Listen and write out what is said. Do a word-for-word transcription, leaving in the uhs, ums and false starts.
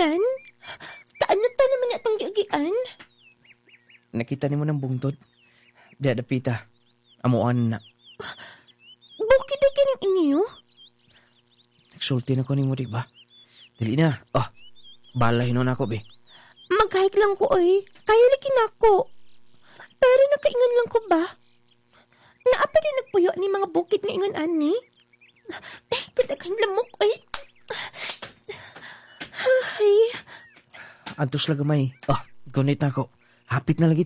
Dan? Kaano ta naman atong giagian? Nakita ni mo ng bungtod. Di adapita. Amuan na. Bukid ay kining inyo? Nagsulti na ko ni mo, di ba? Dili na. Oh, balay nun ako, be. Maghahik lang ko ay. Kaya likin ako. Pero nakaingon lang ko ba? Naapa din nagpuyo ni mga bukid nga ingon ani? Eh, kadakan lamok ay. Ay. Antos lang gamay. Oh, gunit na ako. Hapit na lagi